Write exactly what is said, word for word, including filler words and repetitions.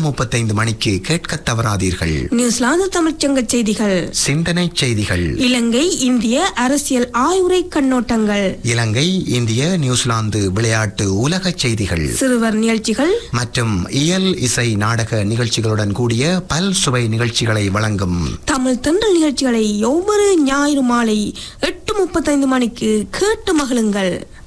முப்பத்தைந்து மணிக்கு கேட்க தவறாதீர்கள். நியூசிலாந்து தமிழ்ச்சங்க செய்திகள், சிந்தனை செய்திகள், இலங்கை இந்திய அரசியல் ஆய்வுரை கண்ணோட்டங்கள், இலங்கை இந்திய நியூசிலாந்து விளையாட்டு உலக செய்திகள், சிறுவர் நிகழ்ச்சிகள் மற்றும் இயல் இசை நாடக நிகழ்ச்சிகளுடன் கூடிய பல் சுவை நிகழ்ச்சிகளை வழங்கும் தமிழ் தென்றல் நிகழ்ச்சிகளை ஒவ்வொரு ஞாயிறு மாலை எட்டு முப்பத்தைந்து மணிக்கு கேட்டு மகிழுங்கள்.